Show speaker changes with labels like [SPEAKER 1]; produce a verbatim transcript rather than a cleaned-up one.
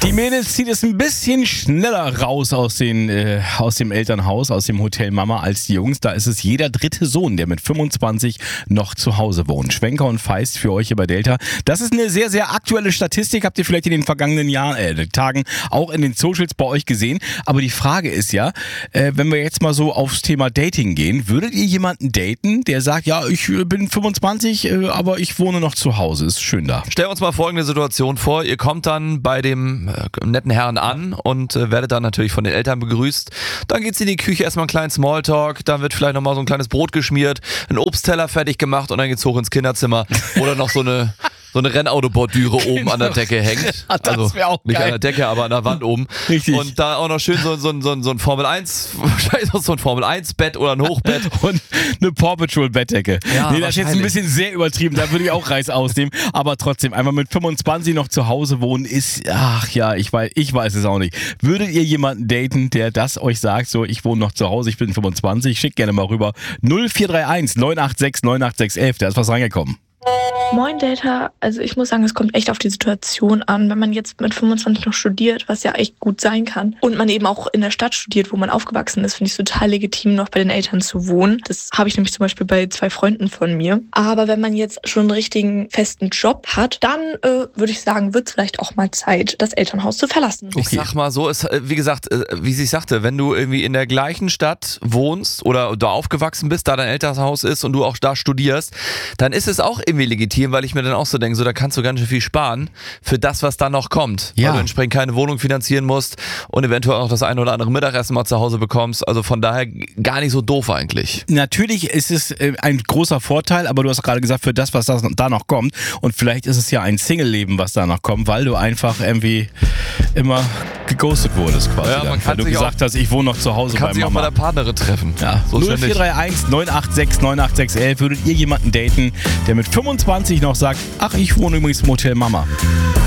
[SPEAKER 1] Die Mädels zieht es ein bisschen schneller raus aus, den, äh, aus dem Elternhaus, aus dem Hotel Mama als die Jungs. Da ist es jeder dritte Sohn, der mit fünfundzwanzig noch zu Hause wohnt. Schwenker und Feist für euch hier bei Delta. Das ist eine sehr, sehr aktuelle Statistik. Habt ihr vielleicht in den vergangenen Jahren, äh, Tagen auch in den Socials bei euch gesehen. Aber die Frage ist ja, äh, wenn wir jetzt mal so aufs Thema Dating gehen, würdet ihr jemanden daten, der sagt, ja, ich bin fünfundzwanzig, äh, aber ich wohne noch zu Hause. Ist schön da.
[SPEAKER 2] Stellen wir uns mal folgende Situation vor. Ihr kommt dann bei dem äh, netten Herrn an und äh, werdet dann natürlich von den Eltern begrüßt. Dann geht's in die Küche, erstmal einen kleinen Smalltalk, dann wird vielleicht nochmal so ein kleines Brot geschmiert, ein Obstteller fertig gemacht und dann geht's hoch ins Kinderzimmer, wo dann noch so eine so eine Rennautobordüre oben genau an der Decke hängt.
[SPEAKER 1] Das
[SPEAKER 2] also
[SPEAKER 1] wäre auch
[SPEAKER 2] nicht
[SPEAKER 1] geil.
[SPEAKER 2] an der Decke, aber an der Wand oben.
[SPEAKER 1] Richtig.
[SPEAKER 2] Und da auch noch schön so, so, so, so ein Formel eins, wahrscheinlich noch so ein Formel eins Bett oder ein Hochbett.
[SPEAKER 1] Und eine Paw Patrol Bettdecke.
[SPEAKER 2] Ja,
[SPEAKER 1] nee, das ist jetzt ein bisschen sehr übertrieben, da würde ich auch Reis ausnehmen. Aber trotzdem, einmal mit fünfundzwanzig noch zu Hause wohnen ist, ach ja, ich weiß, ich weiß es auch nicht. Würdet ihr jemanden daten, der das euch sagt, so, ich wohne noch zu Hause, ich bin fünfundzwanzig, schickt gerne mal rüber. null vier drei eins neun acht sechs neun acht sechs elf, da ist was reingekommen.
[SPEAKER 3] Moin Delta, also ich muss sagen, es kommt echt auf die Situation an. Wenn man jetzt mit fünfundzwanzig noch studiert, was ja echt gut sein kann, und man eben auch in der Stadt studiert, wo man aufgewachsen ist, finde ich es total legitim, noch bei den Eltern zu wohnen. Das habe ich nämlich zum Beispiel bei zwei Freunden von mir. Aber wenn man jetzt schon einen richtigen festen Job hat, dann äh, würde ich sagen, wird es vielleicht auch mal Zeit, das Elternhaus zu verlassen.
[SPEAKER 2] Ich sag mal so, ist, wie gesagt, wie sie sagte, wenn du irgendwie in der gleichen Stadt wohnst oder da aufgewachsen bist, da dein Elternhaus ist und du auch da studierst, dann ist es auch irgendwie legitim, weil ich mir dann auch so denke, so da kannst du ganz schön viel sparen für das, was dann noch kommt.
[SPEAKER 1] Ja.
[SPEAKER 2] Weil du entsprechend keine Wohnung finanzieren musst und eventuell auch das ein oder andere Mittagessen mal zu Hause bekommst. Also von daher gar nicht so doof eigentlich.
[SPEAKER 1] Natürlich ist es äh, ein großer Vorteil, aber du hast gerade gesagt, für das, was das, da noch kommt. Und vielleicht ist es ja ein Single-Leben, was da noch kommt, weil du einfach irgendwie immer geghostet wurdest quasi.
[SPEAKER 2] Ja, man
[SPEAKER 1] dann,
[SPEAKER 2] kann
[SPEAKER 1] weil du
[SPEAKER 2] sich
[SPEAKER 1] gesagt hast, ich wohne noch zu Hause
[SPEAKER 2] Kann
[SPEAKER 1] bei
[SPEAKER 2] sich auch
[SPEAKER 1] Mama.
[SPEAKER 2] mal der Partnerin treffen.
[SPEAKER 1] Ja.
[SPEAKER 2] So
[SPEAKER 1] null vier drei eins neun acht sechs neun acht sechs elf, würdet ihr jemanden daten, der mit fünfundzwanzig noch sagt, ach, ich wohne übrigens im Hotel Mama.